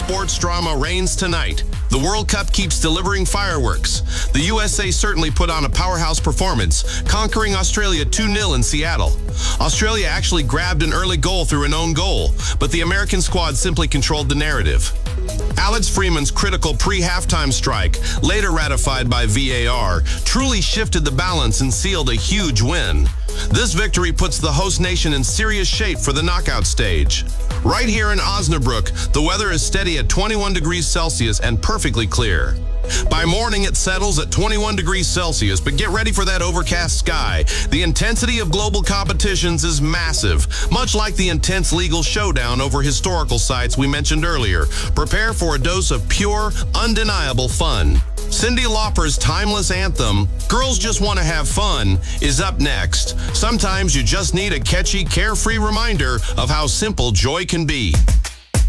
sports drama reigns tonight. The World Cup keeps delivering fireworks. The USA certainly put on a powerhouse performance, conquering Australia 2-0 in Seattle. Australia actually grabbed an early goal through an own goal, but the American squad simply controlled the narrative. Alex Freeman's critical pre-halftime strike, later ratified by VAR, truly shifted the balance and sealed a huge win. This victory puts the host nation in serious shape for the knockout stage. Right here in Osnabrück, the weather is steady at 21 degrees Celsius and perfectly clear. By morning, it settles at 21 degrees Celsius, but get ready for that overcast sky. The intensity of global competitions is massive, much like the intense legal showdown over historical sites we mentioned earlier. Prepare for a dose of pure, undeniable fun. Cyndi Lauper's timeless anthem, "Girls Just Want to Have Fun," is up next. Sometimes you just need a catchy, carefree reminder of how simple joy can be.